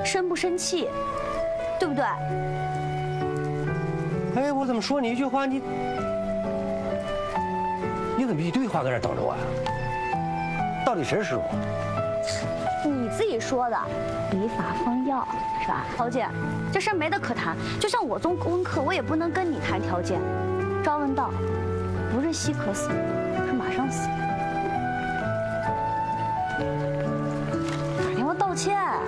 生不生气，对不对？ 哎，我怎么说你一句话，你怎么一堆话搁这等着我呀？到底谁是师傅？ 你自己说的，礼法封要是吧？陶姐，这事儿没得可谈。就像我做功课，我也不能跟你谈条件。朝问道，不是稀渴死，是马上死。打电话道歉。